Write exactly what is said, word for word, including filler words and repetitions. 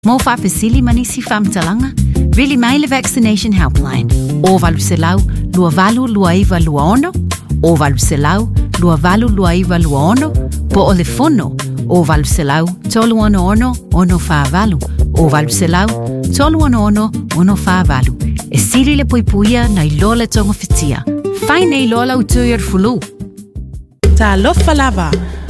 Mo whapesili manisi whamtalanga, Really Maile Vaccination Helpline. O valu selau, lua valu lua iwa lua ono, o valu selau, lua valu lua iwa lua ono, po o le fono, o valu selau, tolu ono ono, ono wha valu, o valu selau, tolu ono ono, ono wha valu. E siri le poipuia na ilola tongo fitia. Fai nei lola utuiar fulu. Ta lofa lava.